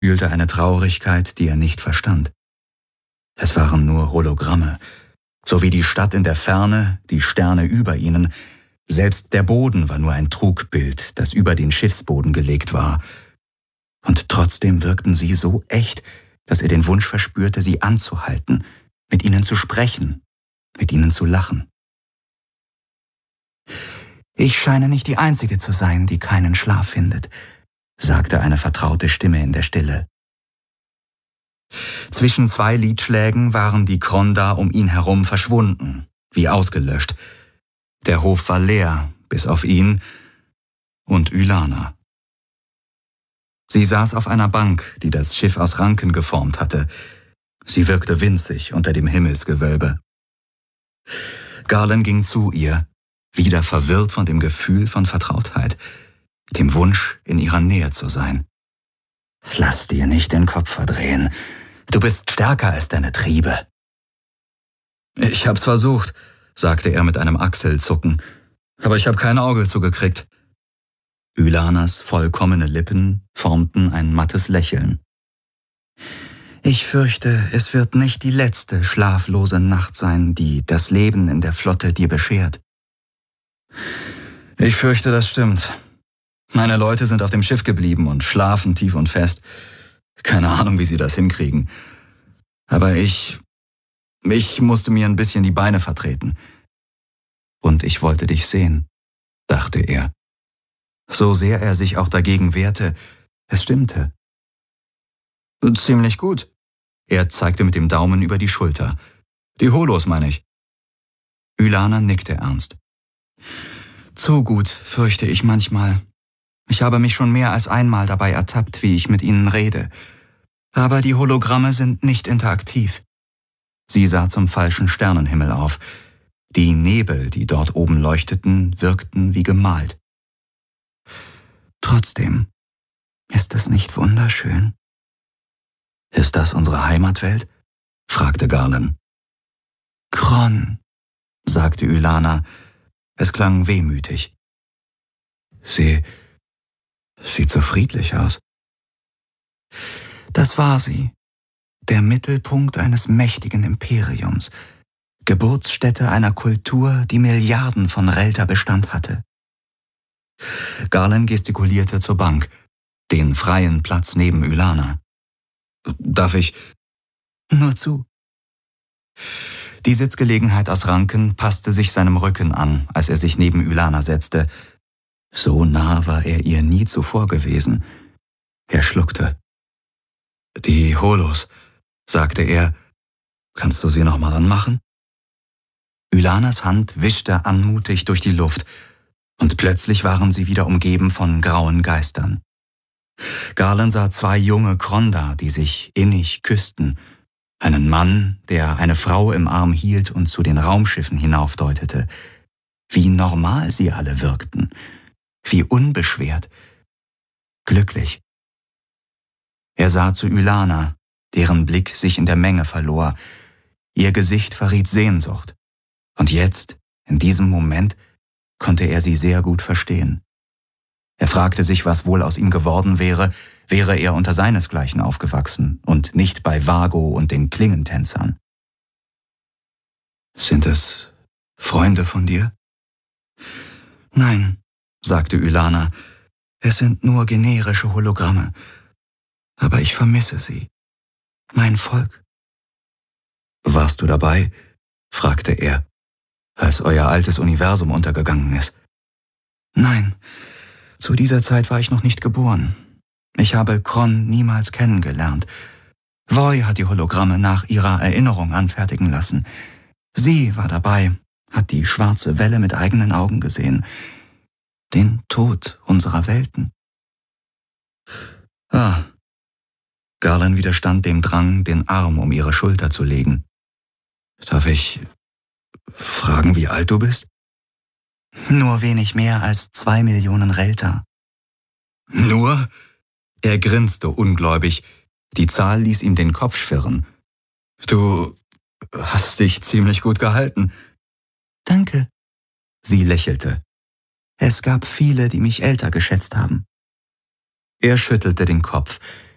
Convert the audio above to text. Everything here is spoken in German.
fühlte eine Traurigkeit, die er nicht verstand. Es waren nur Hologramme, so wie die Stadt in der Ferne, die Sterne über ihnen. Selbst der Boden war nur ein Trugbild, das über den Schiffsboden gelegt war. Und trotzdem wirkten sie so echt, dass er den Wunsch verspürte, sie anzuhalten, mit ihnen zu sprechen, mit ihnen zu lachen. »Ich scheine nicht die Einzige zu sein, die keinen Schlaf findet«, sagte eine vertraute Stimme in der Stille. Zwischen 2 Liedschlägen waren die Kronda um ihn herum verschwunden, wie ausgelöscht. Der Hof war leer, bis auf ihn und Ylana. Sie saß auf einer Bank, die das Schiff aus Ranken geformt hatte. Sie wirkte winzig unter dem Himmelsgewölbe. Garland ging zu ihr, wieder verwirrt von dem Gefühl von Vertrautheit, dem Wunsch, in ihrer Nähe zu sein. »Lass dir nicht den Kopf verdrehen. Du bist stärker als deine Triebe.« »Ich hab's versucht«, sagte er mit einem Achselzucken, »aber ich hab kein Auge zugekriegt.« Ylanas vollkommene Lippen formten ein mattes Lächeln. »Ich fürchte, es wird nicht die letzte schlaflose Nacht sein, die das Leben in der Flotte dir beschert.« »Ich fürchte, das stimmt. Meine Leute sind auf dem Schiff geblieben und schlafen tief und fest. Keine Ahnung, wie sie das hinkriegen. Aber ich musste mir ein bisschen die Beine vertreten. Und ich wollte dich sehen«, dachte er. So sehr er sich auch dagegen wehrte, es stimmte. »Ziemlich gut.« Er zeigte mit dem Daumen über die Schulter. »Die Holos, meine ich.« Ylana nickte ernst. »Zu gut, fürchte ich manchmal. Ich habe mich schon mehr als einmal dabei ertappt, wie ich mit ihnen rede. Aber die Hologramme sind nicht interaktiv.« Sie sah zum falschen Sternenhimmel auf. Die Nebel, die dort oben leuchteten, wirkten wie gemalt. »Trotzdem, ist es nicht wunderschön?« »Ist das unsere Heimatwelt?« fragte Garland. »Kron«, sagte Ylana. Es klang wehmütig. »Sie sieht so friedlich aus.« »Das war sie. Der Mittelpunkt eines mächtigen Imperiums. Geburtsstätte einer Kultur, die Milliarden von Relta-Bestand hatte.« Garland gestikulierte zur Bank, den freien Platz neben Ylana. »Darf ich?« »Nur zu.« Die Sitzgelegenheit aus Ranken passte sich seinem Rücken an, als er sich neben Ylana setzte. So nah war er ihr nie zuvor gewesen. Er schluckte. »Die Holos«, sagte er. »Kannst du sie noch mal anmachen?« Ylanas Hand wischte anmutig durch die Luft, und plötzlich waren sie wieder umgeben von grauen Geistern. Garland sah 2 junge Kronda, die sich innig küssten, einen Mann, der eine Frau im Arm hielt und zu den Raumschiffen hinaufdeutete. Wie normal sie alle wirkten, wie unbeschwert, glücklich. Er sah zu Ylana, deren Blick sich in der Menge verlor. Ihr Gesicht verriet Sehnsucht. Und jetzt, in diesem Moment, konnte er sie sehr gut verstehen. Er fragte sich, was wohl aus ihm geworden wäre, wäre er unter seinesgleichen aufgewachsen und nicht bei Vago und den Klingentänzern. »Sind es Freunde von dir?« »Nein«, sagte Ylana, »es sind nur generische Hologramme. Aber ich vermisse sie. Mein Volk.« »Warst du dabei?«, fragte er, »als euer altes Universum untergegangen ist?« »Nein, zu dieser Zeit war ich noch nicht geboren. Ich habe Kron niemals kennengelernt. Voy hat die Hologramme nach ihrer Erinnerung anfertigen lassen. Sie war dabei, hat die schwarze Welle mit eigenen Augen gesehen. Den Tod unserer Welten.« »Ah.« Garland widerstand dem Drang, den Arm um ihre Schulter zu legen. »Darf ich fragen, wie alt du bist?« »Nur wenig mehr als 2 Millionen Relta.« »Nur?« Er grinste ungläubig. Die Zahl ließ ihm den Kopf schwirren. »Du hast dich ziemlich gut gehalten.« »Danke.« Sie lächelte. »Es gab viele, die mich älter geschätzt haben.« Er schüttelte den Kopf.